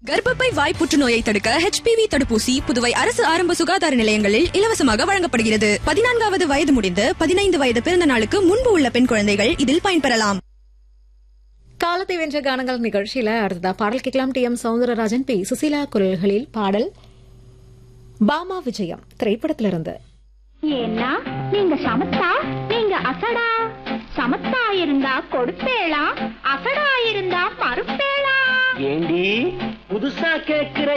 கர்ப்பப்பை வாய் புற்றுநோயை தடுக்க HPV தடுப்பூசி புதுவை அரசு ஆரம்ப சுகாதார நிலையங்களில் இலவசமாக வழங்கப்படுகிறது. 14வது வயது முடிந்து 15 வயது பிறந்த நாளுக்கு முன்பு உள்ள பெண் குழந்தைகள் இதில் பயன்பெறலாம். காலத்தை வென்ற கானங்கள் நிகழ்ச்சியில அடுத்ததா பாடல் கேட்கலாம். TM சௌந்தரராஜன், P சுசீலா குரல்களில் பாடல் பாமா விஜயம் திரைப்படத்திலிருந்து. ஏன்னா நீங்க சமத்தா, நீங்க அசடா. சமத்தா இருந்தா கொடுப்பேளா, அசடா இருந்தா மறுப்பேளா. ஏண்டி புதுசா கேக்குற